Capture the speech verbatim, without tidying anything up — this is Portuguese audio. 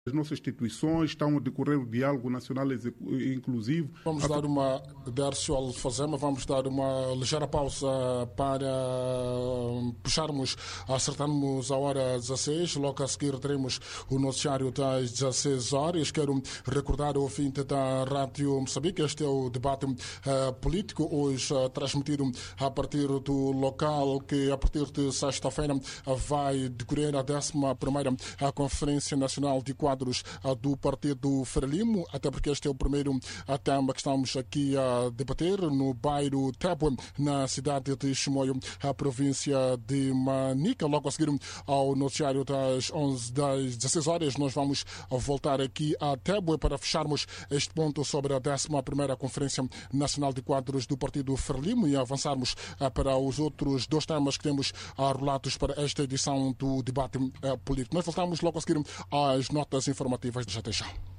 As nossas instituições estão a decorrer o diálogo nacional inclusivo. Vamos dar uma, Dércio Alfazema, vamos dar uma ligeira pausa para puxarmos, acertarmos a hora dezasseis. Logo a seguir teremos o noticiário das dezasseis horas. Quero recordar ao ouvinte da Rádio Moçambique, este é o debate uh, político, hoje uh, transmitido a partir do local que a partir de sexta-feira uh, vai decorrer a décima primeira a Conferência Nacional de Quadros do Partido Frelimo, até porque este é o primeiro tema que estamos aqui a debater no bairro Tebue, na cidade de Chimoio, a província de Manica. Logo a seguir ao noticiário das onze, das dezasseis horas, nós vamos voltar aqui a Tebue para fecharmos este ponto sobre a décima primeira Conferência Nacional de Quadros do Partido Frelimo e avançarmos para os outros dois temas que temos relatos para esta edição do debate político. Nós voltamos logo a seguir às notas informativas. Até já.